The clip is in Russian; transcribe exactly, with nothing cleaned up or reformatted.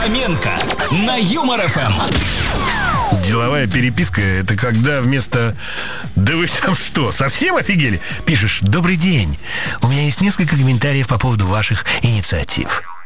Фоменко на Юмор эф эм. Деловая переписка — это когда вместо «Да вы там что, совсем офигели?» пишешь: «Добрый день, у меня есть несколько комментариев по поводу ваших инициатив».